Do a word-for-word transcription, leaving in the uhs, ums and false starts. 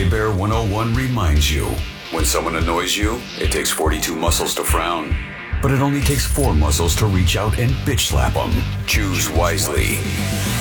Bear one oh one reminds you, when someone annoys you, it takes forty-two muscles to frown, but it only takes four muscles to reach out and bitch slap them. Choose wisely.